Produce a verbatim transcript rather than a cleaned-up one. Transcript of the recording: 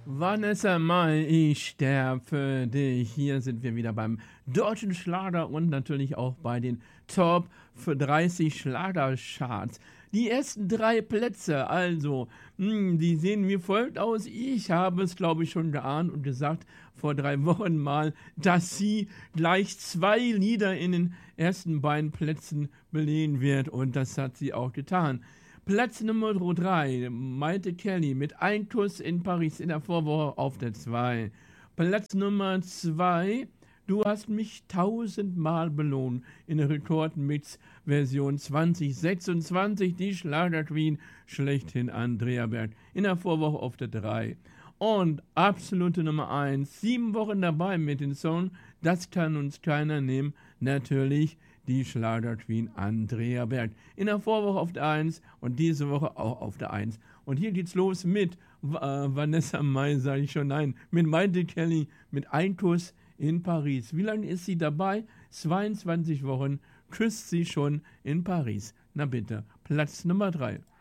Vanessa Mai, ich sterb für dich. Hier sind wir wieder beim deutschen Schlager und natürlich auch bei den Top dreißig Schlagercharts. Die ersten drei Plätze, also, mh, die sehen wie folgt aus. Ich habe es, glaube ich, schon geahnt und gesagt vor drei Wochen mal, dass sie gleich zwei Lieder in den ersten beiden Plätzen belegen wird und das hat sie auch getan. Platz Nummer drei, Maite Kelly mit Ein Kuss in Paris in der Vorwoche auf der zwei. Platz Nummer zwei, Du hast mich tausendmal belohnt in der Rekordmix-Version zwanzig sechsundzwanzig, die Schlager-Queen schlechthin Andrea Berg in der Vorwoche auf der drei. Und absolute Nummer eins, sieben Wochen dabei mit dem Song Das kann uns keiner nehmen, natürlich die Schlager-Queen Andrea Berg. In der Vorwoche auf der eins und diese Woche auch auf der eins. Und hier geht's los mit äh, Vanessa Mai, sage ich schon, nein, mit Maite Kelly, mit Ein Kuss in Paris. Wie lange ist sie dabei? zweiundzwanzig Wochen küsst sie schon in Paris. Na bitte, Platz Nummer drei.